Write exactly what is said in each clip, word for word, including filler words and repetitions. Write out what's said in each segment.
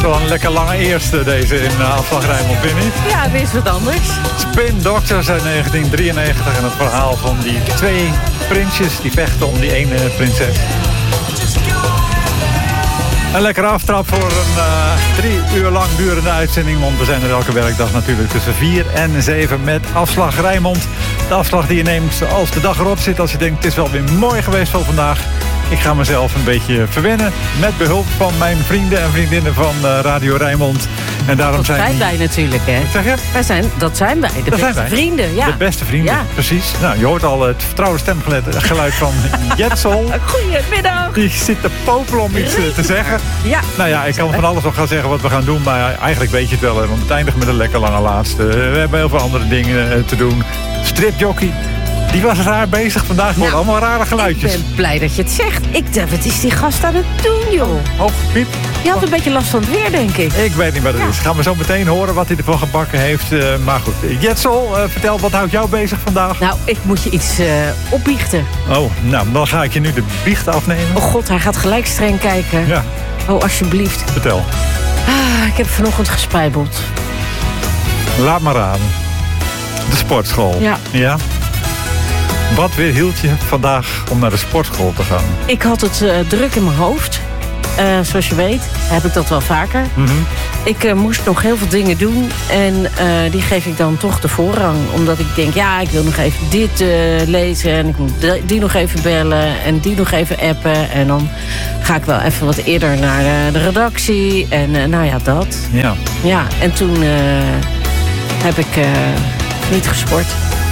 wel een lekker lange eerste deze in uh, Afslag Rijnmond, vind je niet? Ja, weer is wat anders. Spin Doctors uit negentien drieënnegentig en het verhaal van die twee prinsjes die vechten om die ene prinses. Een lekkere aftrap voor een uh, drie uur lang durende uitzending. Want we zijn er elke werkdag natuurlijk tussen vier en zeven met Afslag Rijnmond. De afslag die je neemt als de dag erop zit. Als je denkt, het is wel weer mooi geweest voor vandaag. Ik ga mezelf een beetje verwennen. Met behulp van mijn vrienden en vriendinnen van uh, Radio Rijnmond. En daarom dat zijn zijn die... wij natuurlijk, hè? Wat zeg je? Wij zijn, dat zijn wij, de dat beste zijn wij. vrienden. Ja. De beste vrienden, ja. precies. Nou, je hoort al het vertrouwde stemgeluid van Jetsel. Goedemiddag. Die zit te popelen om iets te zeggen. Ja. Nou ja, ik kan van alles nog gaan zeggen wat we gaan doen. Maar eigenlijk weet je het wel, hè, want het eindigt met een lekker lange laatste. We hebben heel veel andere dingen te doen. Stripjockey. Die was raar bezig vandaag. Nou, allemaal rare geluidjes. Ik ben blij dat je het zegt. Ik dacht, wat is die gast aan het doen, joh? Oh, Piep. Je had een beetje last van het weer, denk ik. Ik weet niet wat het ja. is. Gaan we zo meteen horen wat hij ervan gebakken heeft. Uh, maar goed. Jetsel, uh, vertel, wat houdt jou bezig vandaag? Nou, ik moet je iets uh, opbiechten. Oh, nou, dan ga ik je nu de biecht afnemen. Oh god, hij gaat gelijk streng kijken. Ja. Oh, alsjeblieft. Vertel. Ah, ik heb vanochtend gespijbeld. Laat maar raden. De sportschool. Ja. Ja? Wat weerhield je vandaag om naar de sportschool te gaan? Ik had het uh, druk in mijn hoofd. Uh, zoals je weet heb ik dat wel vaker. Mm-hmm. Ik uh, moest nog heel veel dingen doen. En uh, die geef ik dan toch de voorrang. Omdat ik denk, ja, ik wil nog even dit uh, lezen. En ik moet die nog even bellen. En die nog even appen. En dan ga ik wel even wat eerder naar uh, de redactie. En uh, nou ja, dat. Ja. Ja, en toen uh, heb ik uh, niet gesport.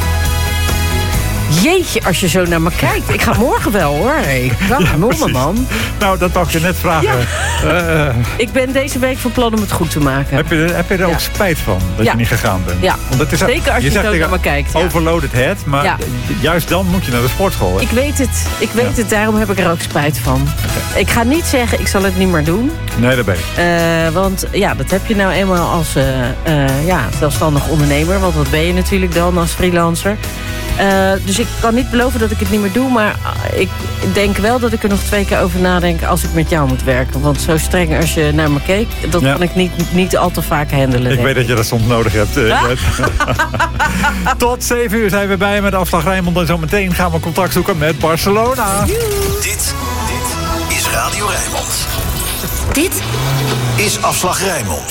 Jeetje, als je zo naar me kijkt. Ik ga morgen wel, hoor. Hey, ja, ja, man. Nou, dat wou ik je net vragen. Ja. Uh, ik ben deze week van plan om het goed te maken. Heb je, heb je er ja. ook spijt van dat ja. je niet gegaan bent? Ja, Want het is, zeker als je, je zo naar me kijkt. Ja. Overloaded head, maar ja. juist dan moet je naar de sportschool. Hè? Ik weet het, ik weet ja. het. Daarom heb ik er ook spijt van. Okay. Ik ga niet zeggen, ik zal het niet meer doen. Nee, dat ben ik. Uh, want ja, dat heb je nou eenmaal als uh, uh, ja, zelfstandig ondernemer. Want dat ben je natuurlijk dan als freelancer. Uh, dus ik kan niet beloven dat ik het niet meer doe. Maar ik denk wel dat ik er nog twee keer over nadenk als ik met jou moet werken. Want zo streng als je naar me keek, dat ja. kan ik niet, niet al te vaak handelen. Ik weet dat je dat soms nodig hebt. Uh, Tot zeven uur zijn we bij met Afslag Rijnmond. En zo meteen gaan we contact zoeken met Barcelona. Dit, dit is Radio Rijnmond. Dit is Afslag Rijnmond.